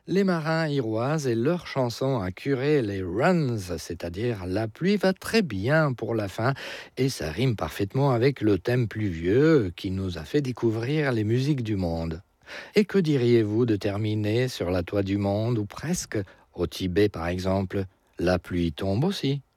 Les marins iroises et leur chanson à curer les runs, c'est-à-dire la pluie va très bien pour la fin et ça rime parfaitement avec le thème pluvieux qui nous a fait découvrir les musiques du monde. Et que diriez-vous de terminer sur la toit du monde ou presque au Tibet par exemple? La pluie tombe aussi.